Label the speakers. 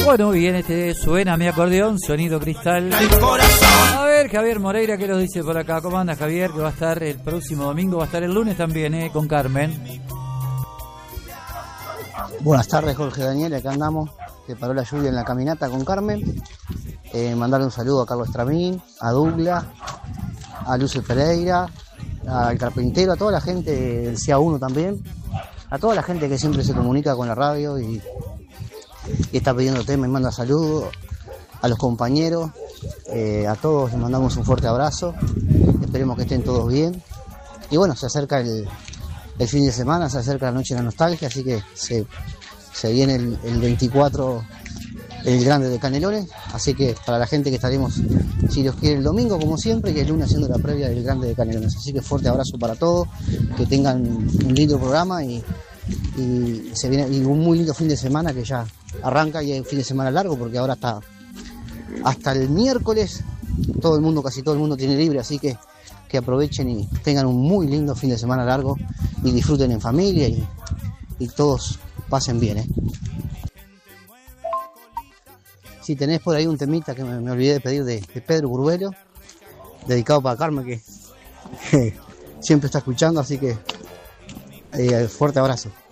Speaker 1: Bueno, bien, suena mi acordeón, sonido cristal. A ver, Javier Moreira, ¿qué nos dice por acá? ¿Cómo anda Javier? Que va a estar el próximo domingo, va a estar el lunes también, con Carmen.
Speaker 2: Buenas tardes, Jorge Daniel, acá andamos. Que paró la lluvia en la caminata con Carmen. Mandarle un saludo a Carlos Tramín, a Douglas, a Lucio Pereira, al carpintero, a toda la gente del CA1 también, a toda la gente que siempre se comunica con la radio y está pidiendo tema y manda saludos, a los compañeros, a todos les mandamos un fuerte abrazo, esperemos que estén todos bien. Y bueno, se acerca el fin de semana, se acerca la noche de la nostalgia, así que se viene el 24 el grande de Canelones, así que para la gente que estaremos, si Dios quiere, el domingo como siempre, y el lunes haciendo la previa del grande de Canelones. Así que fuerte abrazo para todos, que tengan un lindo programa y se viene un muy lindo fin de semana que ya arranca, y es un fin de semana largo porque ahora hasta el miércoles casi todo el mundo tiene libre, así que aprovechen y tengan un muy lindo fin de semana largo y disfruten en familia y todos pasen bien, Si tenés por ahí un temita que me olvidé de pedir de Pedro Burbuelo, dedicado para Carmen, que siempre está escuchando, así que fuerte abrazo.